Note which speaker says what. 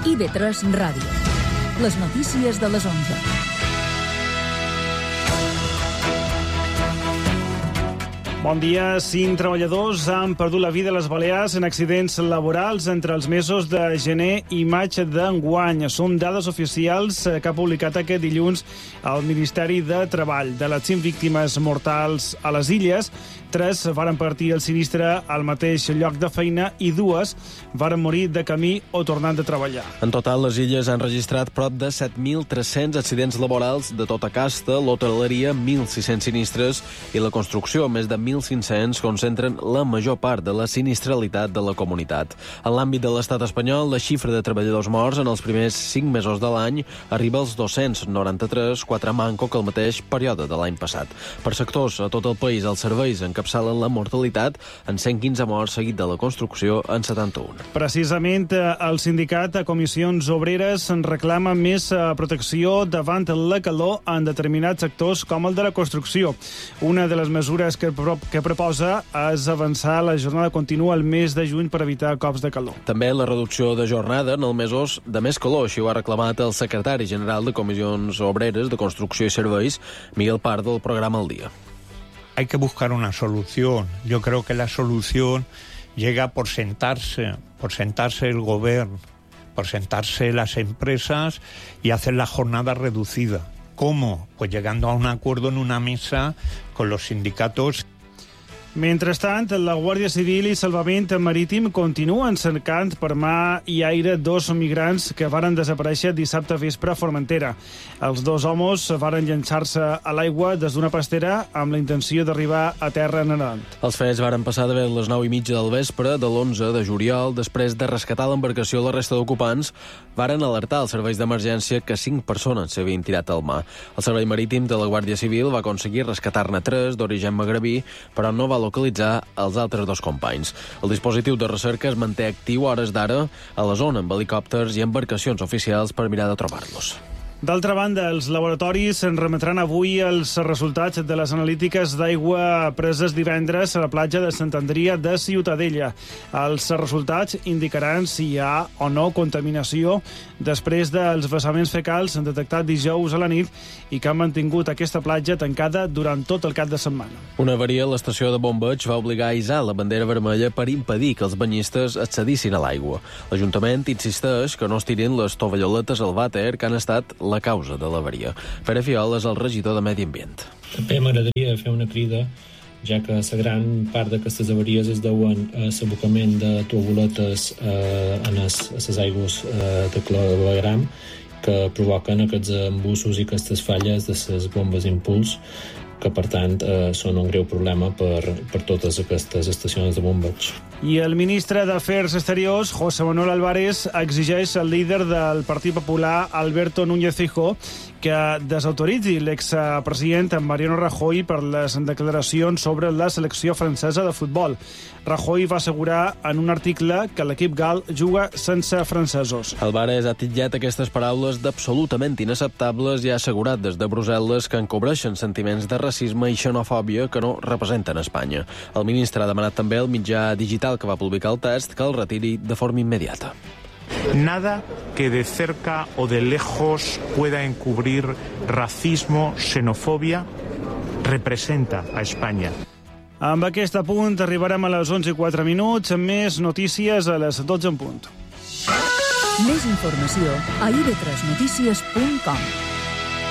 Speaker 1: IB3 Ràdio. Les notícies de les 11.
Speaker 2: Bon dia. 5 treballadors han perdut la vida a les Balears en accidents laborals entre els mesos de gener i maig d'enguany. Són dades oficials que ha publicat aquest dilluns el Ministeri de Treball. De les 5 víctimes mortals a les Illes, 3 varen partir el sinistre al mateix lloc de feina i 2 varen morir de camí o tornant de treballar.
Speaker 3: En total, les Illes han registrat prop de 7.300 accidents laborals de tota casta, l'hoteleria, 1.600 sinistres i la construcció, més de 1.500, concentren la major part de la sinistralitat de la comunitat. En l'àmbit de l'estat espanyol, la xifra de treballadors morts en els primers 5 mesos de l'any arriba als 293, 4 manco que el mateix període de l'any passat. Per sectors, a tot el país, els serveis encapçalen la mortalitat en 115 morts, seguit de la construcció en 71.
Speaker 2: Precisament, el sindicat a Comissions Obreres reclama més protecció davant la calor en determinats sectors com el de la construcció. Una de les mesures que proposa és avançar la jornada contínua al mes de juny per evitar cops de calor.
Speaker 3: També la reducció de jornada en els mesos de més calor, així ho ha reclamat el secretari general de Comissions Obreres de Construcció i Serveis, Miguel Pardo, del programa El Día.
Speaker 4: Hay que buscar una solución. Yo creo que la solución llega por sentarse el gobierno, por sentarse las empresas y hacer la jornada reducida. ¿Cómo? Pues llegando a un acuerdo en una mesa con los sindicatos.
Speaker 2: Mentrestant, la Guàrdia Civil i Salvament Marítim continuen cercant per mà i aire 2 migrants que varen desaparèixer dissabte vespre a Formentera. Els 2 homes varen llançar-se a l'aigua des d'una pastera amb la intenció d'arribar a terra nedant.
Speaker 3: Els fets varen passar de les 9:30 del vespre de l'11 de juliol. Després de rescatar l'embarcació, la resta d'ocupants varen alertar els serveis d'emergència que 5 persones s'havien tirat al mar. El Servei Marítim de la Guàrdia Civil va aconseguir rescatar-ne 3 d'origen magrebí, però no va localitzar els altres 2 companys. El dispositiu de recerca es manté actiu a hores d'ara a la zona amb helicòpters i embarcacions oficials per mirar de trobar-los.
Speaker 2: D'altra banda, els laboratoris en remetran avui els resultats de les analítiques d'aigua preses divendres a la platja de Sant Andria de Ciutadella. Els resultats indicaran si hi ha o no contaminació després dels vessaments fecals detectats dijous a la nit i que han mantingut aquesta platja tancada durant tot el cap de setmana.
Speaker 3: Una avaria a l'estació de bombeig va obligar a hissar la bandera vermella per impedir que els banyistes accedissin a l'aigua. L'Ajuntament insisteix que no es tirin les tovalloletes al vàter, que han estat la causa de l'avaria. Pere Fiol és el regidor de Medi Ambient.
Speaker 5: També m'agradaria fer una crida, ja que la gran part d'aquestes avaries es deuen a l'abocament de tovalloletes a les aigües de clavegueram, que provoquen aquests embussos i aquestes falles de les bombes d'impuls, que per tant són un greu problema per totes aquestes estacions de bombeig.
Speaker 2: I el ministre d'Afers Exteriors, José Manuel Álvarez, exigeix al líder del Partit Popular, Alberto Núñez Feijóo, que desautoritzi l'expresident Mariano Rajoy per les declaracions sobre la selecció francesa de futbol. Rajoy va assegurar en un article que l'equip gal juga sense francesos.
Speaker 3: Álvarez ha titllat aquestes paraules d'absolutament inacceptables i ha assegurat des de Brussel·les que encobreixen sentiments de racisme i xenofòbia que no representen Espanya. El ministre ha demanat també al mitjà digital que va publicar el text que el retiri de forma immediata.
Speaker 6: Nada que de cerca o de lejos pueda encubrir racismo, xenofobia, representa a Espanya.
Speaker 2: Amb aquest apunt arribarem a les 11:04, amb més notícies a les 12 en punt.
Speaker 1: Més informació a ib3notícies.com.